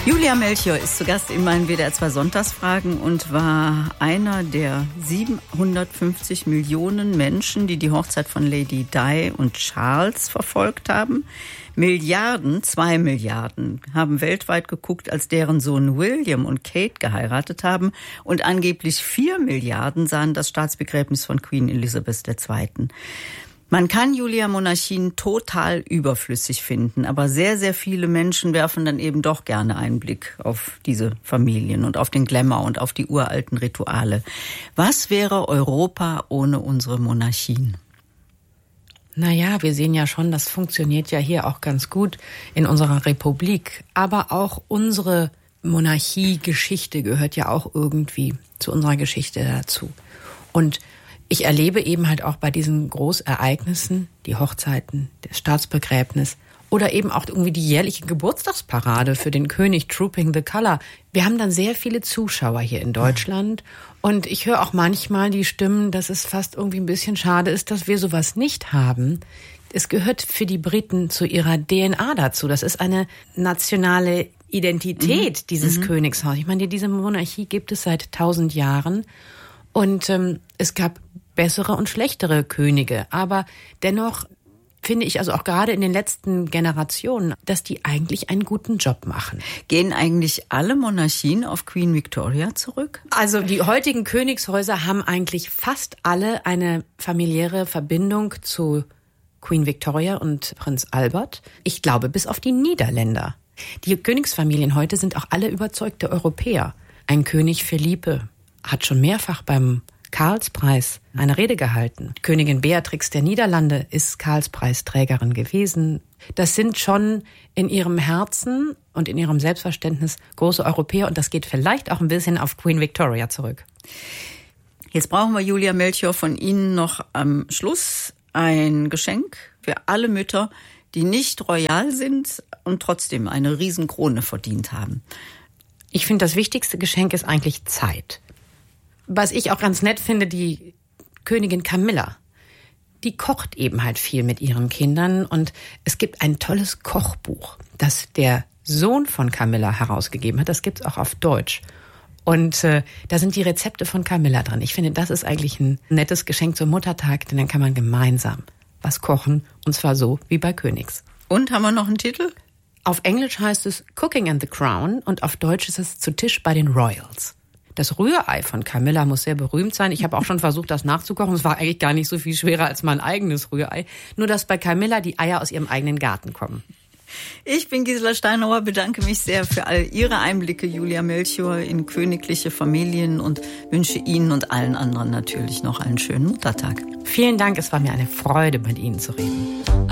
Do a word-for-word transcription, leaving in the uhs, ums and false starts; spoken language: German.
Julia Melchior ist zu Gast in meinen W D R zwei Sonntagsfragen und war einer der siebenhundertfünfzig Millionen Menschen, die die Hochzeit von Lady Di und Charles verfolgt haben. Milliarden, zwei Milliarden, haben weltweit geguckt, als deren Sohn William und Kate geheiratet haben. Und angeblich vier Milliarden sahen das Staatsbegräbnis von Queen Elizabeth der Zweiten. Man kann, Julia, Monarchien total überflüssig finden, aber sehr, sehr viele Menschen werfen dann eben doch gerne einen Blick auf diese Familien und auf den Glamour und auf die uralten Rituale. Was wäre Europa ohne unsere Monarchien? Naja, wir sehen ja schon, das funktioniert ja hier auch ganz gut in unserer Republik. Aber auch unsere Monarchiegeschichte gehört ja auch irgendwie zu unserer Geschichte dazu. Und ich erlebe eben halt auch bei diesen Großereignissen, die Hochzeiten, das Staatsbegräbnis oder eben auch irgendwie die jährliche Geburtstagsparade für den König Trooping the Colour. Wir haben dann sehr viele Zuschauer hier in Deutschland und ich höre auch manchmal die Stimmen, dass es fast irgendwie ein bisschen schade ist, dass wir sowas nicht haben. Es gehört für die Briten zu ihrer D N A dazu. Das ist eine nationale Identität, mhm. dieses mhm. Königshaus. Ich meine, diese Monarchie gibt es seit tausend Jahren. Und ähm, es gab bessere und schlechtere Könige. Aber dennoch finde ich, also auch gerade in den letzten Generationen, dass die eigentlich einen guten Job machen. Gehen eigentlich alle Monarchien auf Queen Victoria zurück? Also die heutigen Königshäuser haben eigentlich fast alle eine familiäre Verbindung zu Queen Victoria und Prinz Albert. Ich glaube, bis auf die Niederländer. Die Königsfamilien heute sind auch alle überzeugte Europäer. Ein König Philippe hat schon mehrfach beim Karlspreis eine Rede gehalten. Königin Beatrix der Niederlande ist Karlspreisträgerin gewesen. Das sind schon in ihrem Herzen und in ihrem Selbstverständnis große Europäer. Und das geht vielleicht auch ein bisschen auf Queen Victoria zurück. Jetzt brauchen wir, Julia Melchior, von Ihnen noch am Schluss ein Geschenk für alle Mütter, die nicht royal sind und trotzdem eine Riesenkrone verdient haben. Ich finde, das wichtigste Geschenk ist eigentlich Zeit. Was ich auch ganz nett finde, die Königin Camilla, die kocht eben halt viel mit ihren Kindern und es gibt ein tolles Kochbuch, das der Sohn von Camilla herausgegeben hat. Das gibt's auch auf Deutsch. Und äh, da sind die Rezepte von Camilla drin. Ich finde, das ist eigentlich ein nettes Geschenk zum Muttertag, denn dann kann man gemeinsam was kochen und zwar so wie bei Königs. Und haben wir noch einen Titel? Auf Englisch heißt es Cooking and the Crown und auf Deutsch ist es Zu Tisch bei den Royals. Das Rührei von Camilla muss sehr berühmt sein. Ich habe auch schon versucht, das nachzukochen. Es war eigentlich gar nicht so viel schwerer als mein eigenes Rührei. Nur, dass bei Camilla die Eier aus ihrem eigenen Garten kommen. Ich bin Gisela Steinauer, bedanke mich sehr für all Ihre Einblicke, Julia Melchior, in königliche Familien und wünsche Ihnen und allen anderen natürlich noch einen schönen Muttertag. Vielen Dank, es war mir eine Freude, mit Ihnen zu reden.